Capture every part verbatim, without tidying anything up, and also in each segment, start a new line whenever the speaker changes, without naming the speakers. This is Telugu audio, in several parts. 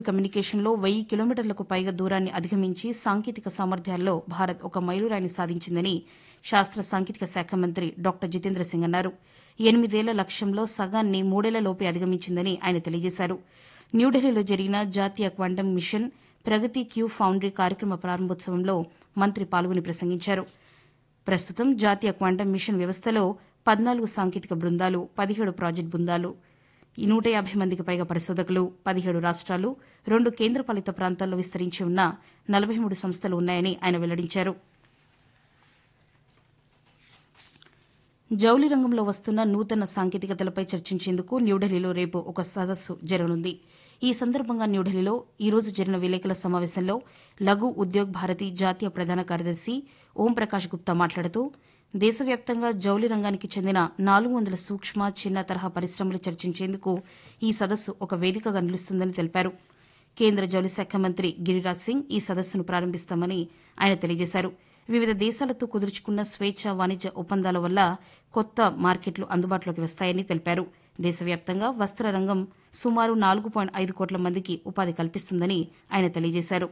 కమ్యూనికేషన్లో వెయ్యి కిలోమీటర్లకు పైగా దూరాన్ని అధిగమించి సాంకేతిక సామర్థ్యాల్లో భారత్ ఒక మైలురాయిని సాధించిందని శాస్త్ర సాంకేతిక శాఖ మంత్రి డాక్టర్ జితేంద్ర సింగ్ అన్నారు. ఎనిమిదేళ్ల లక్ష్యంలో సగాన్ని మూడేళ్లలోపే అధిగమించిందని ఆయన తెలియజేశారు. న్యూఢిల్లీలో జరిగిన జాతీయ క్వాంటమ్ మిషన్ ప్రగతి క్యూ ఫౌండరీ కార్యక్రమ ప్రారంభోత్సవంలో మంత్రి పాల్గొని ప్రసంగించారు. ప్రస్తుతం జాతీయ క్వాంటమ్ మిషన్ వ్యవస్థలో పద్నాలుగు సాంకేతిక బృందాలు, పదిహేడు ప్రాజెక్టు బృందాలు, నూట యాభై మందికి పైగా పరిశోధకులు, పదిహేడు రాష్ట్రాలు, రెండు కేంద్రపాలిత ప్రాంతాల్లో విస్తరించి ఉన్న నలభై మూడు సంస్థలు ఉన్నాయని ఆయన వెల్లడించారు. జౌళి రంగంలో వస్తున్న నూతన సాంకేతికతలపై చర్చించేందుకు న్యూఢిల్లీలో రేపు ఒక సదస్సు జరగనుంది. ఈ సందర్భంగా న్యూఢిల్లీలో ఈ రోజు జరిగిన విలేకరుల సమావేశంలో లఘు ఉద్యోగ్ భారతి జాతీయ ప్రధాన కార్యదర్శి ఓంప్రకాష్ గుప్తా మాట్లాడుతూ దేశవ్యాప్తంగా జౌళి రంగానికి చెందిన నాలుగు వందల సూక్ష్మ, చిన్న తరహా పరిశ్రమలు చర్చించేందుకు ఈ సదస్సు ఒక వేదికగా నిలుస్తుందని తెలిపారు. కేంద్ర జౌళి శాఖ మంత్రి గిరిరాజ్ సింగ్ ఈ సదస్సును ప్రారంభిస్తామని ఆయన తెలియజేశారు. వివిధ దేశాలతో కుదుర్చుకున్న స్వేచ్ఛ వాణిజ్య ఒప్పందాల వల్ల కొత్త మార్కెట్లు అందుబాటులోకి వస్తాయని తెలిపారు. దేశవ్యాప్తంగా వస్త్ర రంగం సుమారు నాలుగు పాయింట్ ఐదు కోట్ల మందికి ఉపాధి కల్పిస్తుందని ఆయన తెలియజేశారు.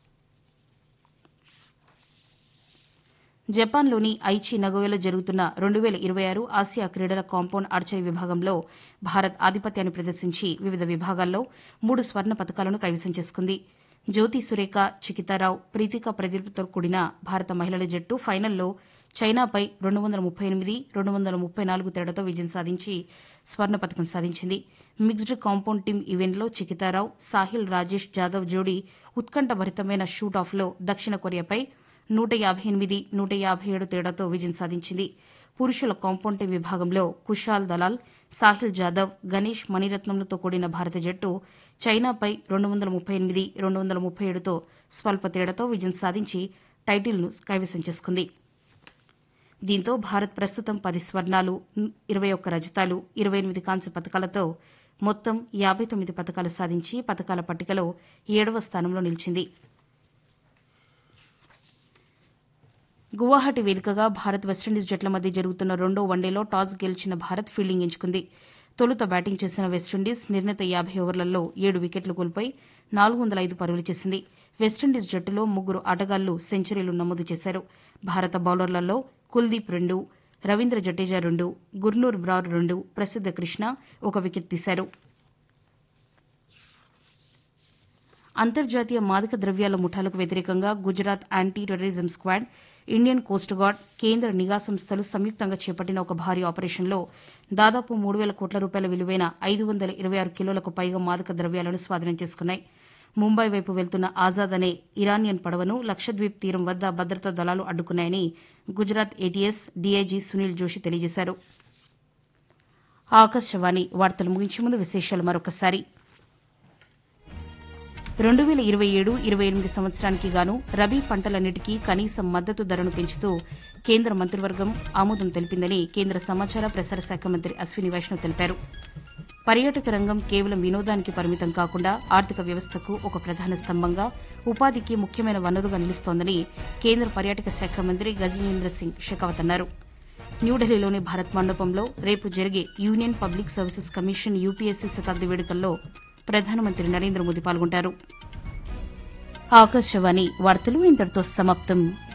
జపాన్లోని ఐచి నగోయాలో జరుగుతున్న రెండు వేల ఇరవై ఆరు ఆసియా క్రీడల కాంపౌండ్ ఆర్చరీ విభాగంలో భారత్ ఆధిపత్యాన్ని ప్రదర్శించి వివిధ విభాగాల్లో మూడు స్వర్ణ పతకాలను కైవసం చేసుకుంది. జ్యోతి సురేఖ, చికితారావు, ప్రీతికా ప్రదీప్తో కూడిన భారత మహిళల జట్టు ఫైనల్లో చైనాపై రెండు వందల ముప్పై ఎనిమిది రెండు వందల ముప్పై నాలుగు తేడాతో విజయం సాధించి స్వర్ణ పతకం సాధించింది. మిక్స్డ్ కాంపౌండ్ టీమ్ ఈవెంట్లో చికితారావు, సాహిల్ రాజేష్ జాదవ్ జోడీ ఉత్కంఠభరితమైన షూట్ ఆఫ్లో దక్షిణ కొరియాపై నూట యాభై ఎనిమిది నూట యాభై ఏడు తేడాతో విజయం సాధించింది. పురుషుల కాంపౌండ్ టీం విభాగంలో కుషాల్ దలాల్, సాహిల్ జాదవ్, గణేష్ మణిరత్నంలతో కూడిన భారత జట్టు చైనాపై రెండు వందల ముప్పై ఎనిమిది రెండు వందల ముప్పై ఏడుతో స్వల్ప తేడాతో విజయం సాధించి టైటిల్ను కైవసం చేసుకుంది. దీంతో భారత్ ప్రస్తుతం పది స్వర్ణాలు, ఇరవై ఒక్క రజతాలు, ఇరవై ఎనిమిది కాంస్య పతకాలతో మొత్తం యాబై తొమ్మిది పతకాలు సాధించి పతకాల పట్టికలో ఏడవ స్థానంలో నిలిచింది. గువాహటి వేదికగా భారత్ వెస్టిండీస్ జట్ల మధ్య జరుగుతున్న రెండో వన్డేలో టాస్ గెలిచిన భారత్ ఫీల్డింగ్ ఎంచుకుంది. తొలుత బ్యాటింగ్ చేసిన వెస్టిండీస్ నిర్ణీత యాభై ఓవర్లలో ఏడు వికెట్లు కోల్పోయి నాలుగు వందల ఐదు పరుగులు చేసింది. వెస్టిండీస్ జట్టులో ముగ్గురు ఆటగాళ్లు సెంచరీలు నమోదు చేశారు. భారత బౌలర్లలో కుల్దీప్ రెండు, రవీంద్ర జడేజా రెండు, గుర్నూర్ బ్రార్ రెండు, ప్రసిద్ధ కృష్ణ ఒక వికెట్ తీశారు. అంతర్జాతీయ మాదక ద్రవ్యాల ముఠాలకు వ్యతిరేకంగా Gujarat anti terrorism squad, Indian coast guard, కేంద్ర నిఘా సంస్థలు సంయుక్తంగా చేపట్టిన ఒక భారీ ఆపరేషన్లో దాదాపు మూడు వేల కోట్ల రూపాయల విలువైన ఐదు వందల ఇరవై ఆరు కిలోలకు పైగా మాదక ద్రవ్యాలను స్వాధీనం చేసుకున్నాయి. ముంబై వైపు వెళ్తున్న ఆజాద్ అనే ఇరానియన్ పడవను లక్షద్వీప్ తీరం వద్ద భద్రతా దళాలు అడ్డుకున్నాయని గుజరాత్ ఏటీఎస్ డీఐజీ సునీల్ జోషి తెలియజేశారు. ఆకాశవాణి వార్తలు ముగించే ముందు విశేషాలు మరొకసారి. రెండు వేల ఇరవై ఏడు ఇరవై ఎనిమిది సంవత్సరానికి గాను రబీ పంటలన్నిటికీ కనీస మద్దతు ధరను పెంచుతూ కేంద్ర మంత్రివర్గం ఆమోదం తెలిపిందని కేంద్ర సమాచార ప్రసార శాఖ మంత్రి అశ్విని వైష్ణవ్ తెలిపారు. పర్యాటక రంగం కేవలం వినోదానికి పరిమితం కాకుండా ఆర్థిక వ్యవస్థకు ఒక ప్రధాన స్తంభంగా, ఉపాధికి ముఖ్యమైన వనరుగా నిలుస్తోందని కేంద్ర పర్యాటక శాఖ మంత్రి గజేంద్ర సింగ్ షెకావత్ అన్నారు. న్యూఢిల్లీలోని భారత్ మండపంలో రేపు జరిగే union public services commission UPSC శతాబ్ది వేడుకల్లో ప్రధానమంత్రి నరేంద్ర మోదీ పాల్గొంటారు. ఆకాశవాణి వార్తలు ఇంతటితో సమాప్తం.